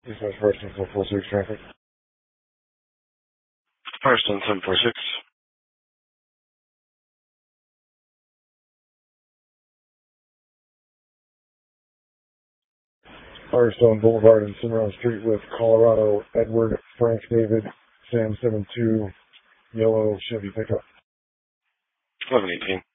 Dispatch Firestone 746 traffic. Firestone 746. Firestone Boulevard and Cimarron Street with Colorado, Edward Frank David, Sam 72, yellow Chevy pickup. 1118.